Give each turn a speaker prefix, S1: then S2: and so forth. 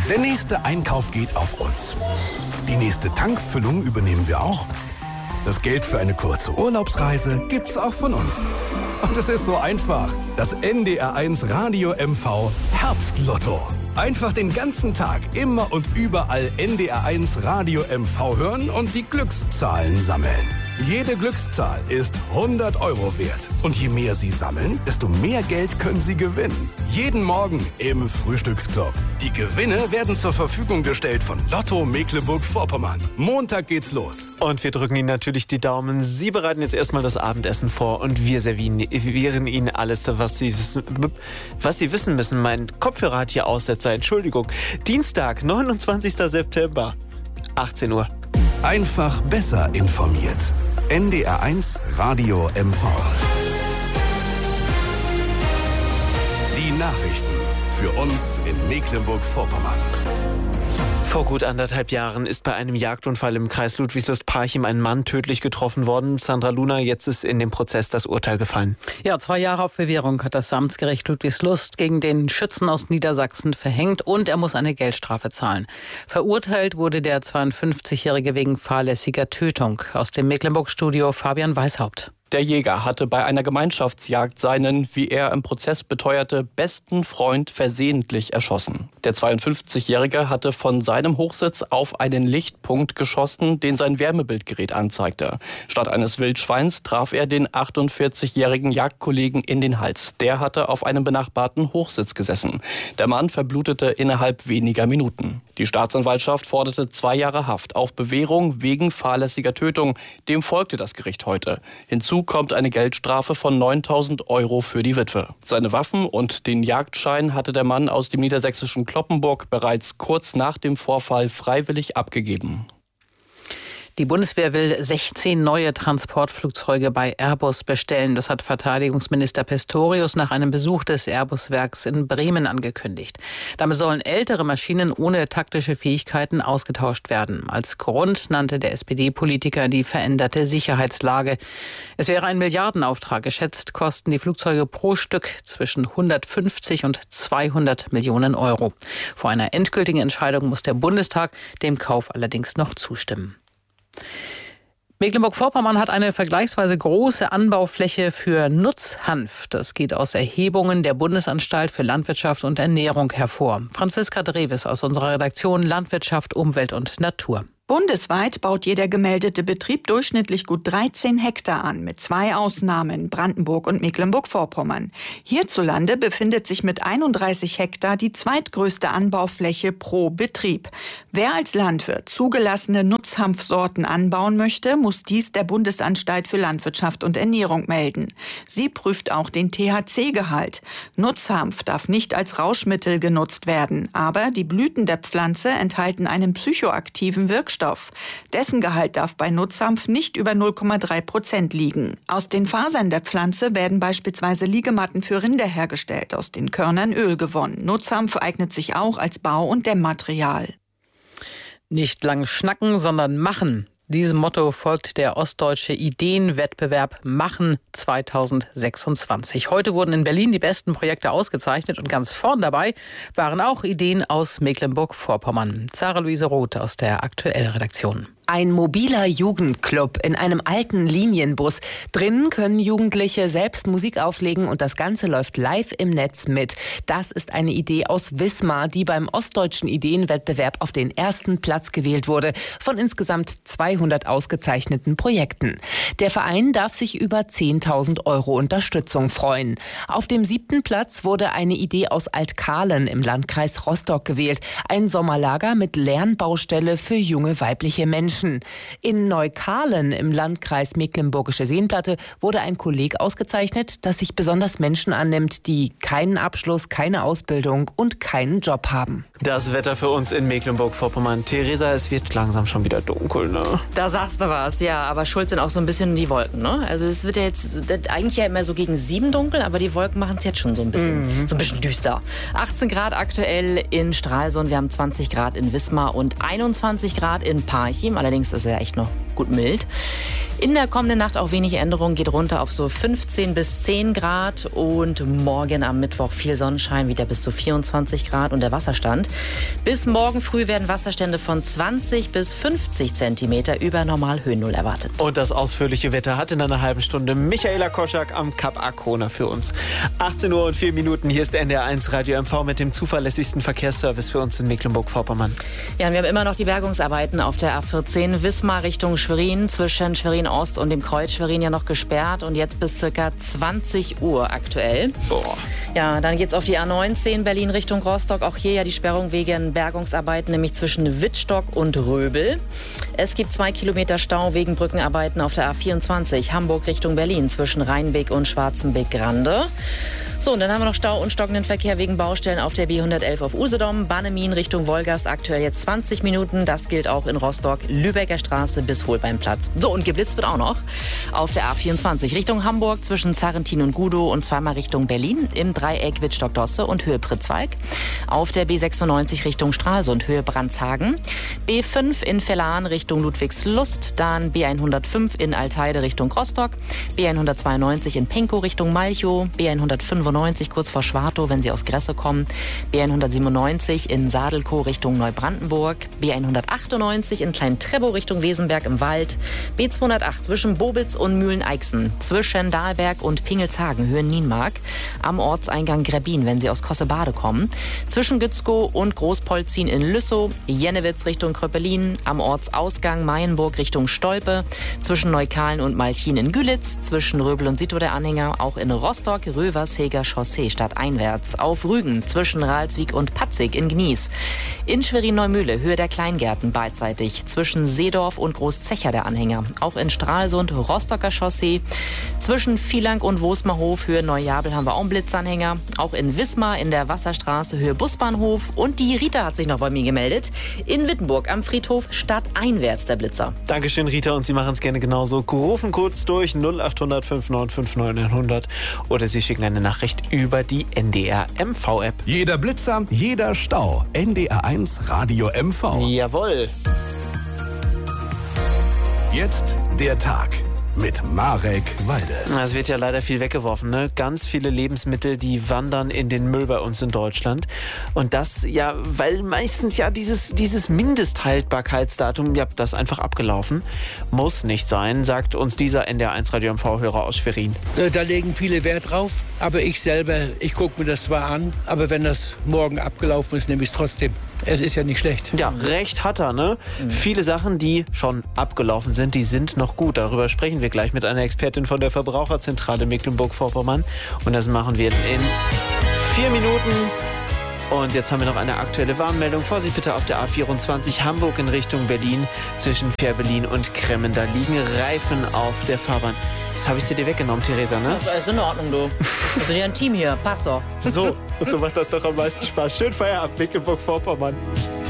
S1: Der nächste Einkauf geht auf uns. Die nächste Tankfüllung übernehmen wir auch. Das Geld für eine kurze Urlaubsreise gibt's auch von uns. Und es ist so einfach. Das NDR1 Radio MV Herbstlotto. Einfach den ganzen Tag immer und überall NDR1 Radio MV hören und die Glückszahlen sammeln. Jede Glückszahl ist 100 € wert. Und je mehr Sie sammeln, desto mehr Geld können Sie gewinnen. Jeden Morgen im Frühstücksclub. Die Gewinne werden zur Verfügung gestellt von Lotto Mecklenburg-Vorpommern. Montag geht's los.
S2: Und wir drücken Ihnen natürlich die Daumen. Sie bereiten jetzt erstmal das Abendessen vor und wir servieren Ihnen alles, was Sie wissen müssen. Mein Kopfhörer hat hier Aussetzer, Entschuldigung. Dienstag, 29. September, 18 Uhr.
S1: Einfach besser informiert. NDR1 Radio MV. Die Nachrichten für uns in Mecklenburg-Vorpommern.
S2: Vor gut 1,5 Jahren ist bei einem Jagdunfall im Kreis Ludwigslust-Parchim ein Mann tödlich getroffen worden. Sandra Luna, jetzt ist in dem Prozess das Urteil gefallen.
S3: Ja, 2 Jahre auf Bewährung hat das Amtsgericht Ludwigslust gegen den Schützen aus Niedersachsen verhängt und er muss eine Geldstrafe zahlen. Verurteilt wurde der 52-Jährige wegen fahrlässiger Tötung. Aus dem Mecklenburg-Studio Fabian Weishaupt.
S4: Der Jäger hatte bei einer Gemeinschaftsjagd seinen, wie er im Prozess beteuerte, besten Freund versehentlich erschossen. Der 52-Jährige hatte von seinem Hochsitz auf einen Lichtpunkt geschossen, den sein Wärmebildgerät anzeigte. Statt eines Wildschweins traf er den 48-jährigen Jagdkollegen in den Hals. Der hatte auf einem benachbarten Hochsitz gesessen. Der Mann verblutete innerhalb weniger Minuten. Die Staatsanwaltschaft forderte 2 Jahre Haft auf Bewährung wegen fahrlässiger Tötung. Dem folgte das Gericht heute. Hinzu kommt eine Geldstrafe von 9.000 € für die Witwe. Seine Waffen und den Jagdschein hatte der Mann aus dem niedersächsischen Cloppenburg bereits kurz nach dem Vorfall freiwillig abgegeben.
S3: Die Bundeswehr will 16 neue Transportflugzeuge bei Airbus bestellen. Das hat Verteidigungsminister Pistorius nach einem Besuch des Airbus-Werks in Bremen angekündigt. Damit sollen ältere Maschinen ohne taktische Fähigkeiten ausgetauscht werden. Als Grund nannte der SPD-Politiker die veränderte Sicherheitslage. Es wäre ein Milliardenauftrag. Geschätzt kosten die Flugzeuge pro Stück zwischen 150 und 200 Millionen €. Vor einer endgültigen Entscheidung muss der Bundestag dem Kauf allerdings noch zustimmen. Mecklenburg-Vorpommern hat eine vergleichsweise große Anbaufläche für Nutzhanf. Das geht aus Erhebungen der Bundesanstalt für Landwirtschaft und Ernährung hervor. Franziska Dreves aus unserer Redaktion Landwirtschaft, Umwelt und Natur.
S5: Bundesweit baut jeder gemeldete Betrieb durchschnittlich gut 13 Hektar an, mit 2 Ausnahmen, Brandenburg und Mecklenburg-Vorpommern. Hierzulande befindet sich mit 31 Hektar die zweitgrößte Anbaufläche pro Betrieb. Wer als Landwirt zugelassene Nutzhanfsorten anbauen möchte, muss dies der Bundesanstalt für Landwirtschaft und Ernährung melden. Sie prüft auch den THC-Gehalt. Nutzhanf darf nicht als Rauschmittel genutzt werden, aber die Blüten der Pflanze enthalten einen psychoaktiven Wirkstoff. Dessen Gehalt darf bei Nutzhanf nicht über 0,3% liegen. Aus den Fasern der Pflanze werden beispielsweise Liegematten für Rinder hergestellt, aus den Körnern Öl gewonnen. Nutzhanf eignet sich auch als Bau- und Dämmmaterial.
S3: Nicht lang schnacken, sondern machen. Diesem Motto folgt der ostdeutsche Ideenwettbewerb Machen 2026. Heute wurden in Berlin die besten Projekte ausgezeichnet und ganz vorn dabei waren auch Ideen aus Mecklenburg-Vorpommern. Sarah Luise Roth aus der Aktuell-Redaktion.
S6: Ein mobiler Jugendclub in einem alten Linienbus. Drinnen können Jugendliche selbst Musik auflegen und das Ganze läuft live im Netz mit. Das ist eine Idee aus Wismar, die beim ostdeutschen Ideenwettbewerb auf den 1. Platz gewählt wurde, von insgesamt 200 ausgezeichneten Projekten. Der Verein darf sich über 10.000 € Unterstützung freuen. Auf dem 7. Platz wurde eine Idee aus Altkahlen im Landkreis Rostock gewählt. Ein Sommerlager mit Lernbaustelle für junge weibliche Menschen. In Neukahlen im Landkreis Mecklenburgische Seenplatte wurde ein Kolleg ausgezeichnet, das sich besonders Menschen annimmt, die keinen Abschluss, keine Ausbildung und keinen Job haben.
S2: Das Wetter für uns in Mecklenburg-Vorpommern. Theresa, es wird langsam schon wieder dunkel, ne?
S7: Da sagst du was, ja, aber schuld sind auch so ein bisschen die Wolken, ne? Also es wird ja jetzt eigentlich ja immer so gegen 7 dunkel, aber die Wolken machen es jetzt schon so ein bisschen düster. 18 Grad aktuell in Stralsund, wir haben 20 Grad in Wismar und 21 Grad in Parchim. Allerdings ist es ja echt noch gut mild. In der kommenden Nacht auch wenig Änderungen, geht runter auf so 15 bis 10 Grad und morgen am Mittwoch viel Sonnenschein, wieder bis zu 24 Grad und der Wasserstand. Bis morgen früh werden Wasserstände von 20 bis 50 Zentimeter über Normalhöhennull erwartet.
S2: Und das ausführliche Wetter hat in einer halben Stunde Michaela Koschak am Kap Arkona für uns. 18 Uhr und 4 Minuten, hier ist NDR1 Radio MV mit dem zuverlässigsten Verkehrsservice für uns in Mecklenburg-Vorpommern.
S7: Ja, und wir haben immer noch die Bergungsarbeiten auf der A14 Wismar Richtung Schwerin, zwischen Schwerin Ost und dem Kreuz Schwerin ja noch gesperrt und jetzt bis ca. 20 Uhr aktuell.
S2: Boah.
S7: Ja, dann geht's auf die A19 Berlin Richtung Rostock. Auch hier ja die Sperrung wegen Bergungsarbeiten, nämlich zwischen Wittstock und Röbel. Es gibt 2 Kilometer Stau wegen Brückenarbeiten auf der A24 Hamburg Richtung Berlin zwischen Rheinbeek und Schwarzenbeek-Grande. So, und dann haben wir noch Stau und stockenden Verkehr wegen Baustellen auf der B111 auf Usedom. Bannemin Richtung Wolgast aktuell jetzt 20 Minuten. Das gilt auch in Rostock. Lübecker Straße bis Holbeinplatz. So, und geblitzt wird auch noch auf der A24 Richtung Hamburg zwischen Zarrentin und Gudow und zweimal Richtung Berlin im Dreieck Wittstock-Dosse und Höhe Pritzwalk. Auf der B96 Richtung Stralsund, Höhe Brandshagen. B5 in Vellan Richtung Ludwigslust. Dann B105 in Alteide Richtung Rostock. B192 in Penkow Richtung Malchow. B195 kurz vor Schwartow, wenn Sie aus Gresse kommen. B197 in Sadelkow Richtung Neubrandenburg. B198 in Klein-Trebow Richtung Wesenberg im Wald. B208 zwischen Bobitz und Mühlen-Eichsen. Zwischen Dahlberg und Pingelshagen, Höhe Nienmark. Am Ortseingang Grebbin, wenn Sie aus Kossebade kommen. Zwischen Gützkow und Großpolzin in Lüssow. Jennewitz Richtung Kröppelin. Am Ortsausgang Mayenburg Richtung Stolpe. Zwischen Neukalen und Malchin in Gülitz. Zwischen Röbel und Sito der Anhänger. Auch in Rostock, Röverseger Chaussee stadteinwärts. Auf Rügen zwischen Ralswiek und Patzig in Gnies. In Schwerin-Neumühle, Höhe der Kleingärten beidseitig. Zwischen Seedorf und Großzecher der Anhänger. Auch in Stralsund, Rostocker Chaussee. Zwischen Vielang und Wosmerhof, Höhe Neujabel haben wir auch einen Blitzanhänger. Auch in Wismar in der Wasserstraße, Höhe Busbahnhof. Und die Rita hat sich noch bei mir gemeldet. In Wittenburg am Friedhof stadteinwärts der Blitzer.
S2: Dankeschön, Rita, und Sie machen es gerne genauso. Rufen kurz durch 0800 5959 900 oder Sie schicken eine Nachricht über die NDR MV-App.
S1: Jeder Blitzer, jeder Stau. NDR1 Radio MV.
S2: Jawohl.
S1: Jetzt der Tag mit Marek Walde.
S2: Es wird ja leider viel weggeworfen, ne? Ganz viele Lebensmittel, die wandern in den Müll bei uns in Deutschland. Und das ja, weil meistens ja dieses Mindesthaltbarkeitsdatum, ja, das ist einfach abgelaufen. Muss nicht sein, sagt uns dieser NDR1 Radio MV-Hörer aus Schwerin.
S8: Da legen viele Wert drauf, aber ich gucke mir das zwar an, aber wenn das morgen abgelaufen ist, nehme ich es trotzdem. Es ist ja nicht schlecht.
S2: Ja, recht hat er, ne? Viele Sachen, die schon abgelaufen sind, die sind noch gut. Darüber sprechen wir gleich mit einer Expertin von der Verbraucherzentrale Mecklenburg-Vorpommern. Und das machen wir in 4 Minuten. Und jetzt haben wir noch eine aktuelle Warnmeldung. Vorsicht bitte auf der A24 Hamburg in Richtung Berlin. Zwischen Fährberlin und Kremmen. Da liegen Reifen auf der Fahrbahn. Jetzt habe ich sie dir weggenommen, Theresa, ne?
S7: Das ist alles in Ordnung, du. Wir sind ja ein Team hier. Passt doch.
S2: So, und so macht das doch am meisten Spaß. Schön Feierabend, Mecklenburg-Vorpommern.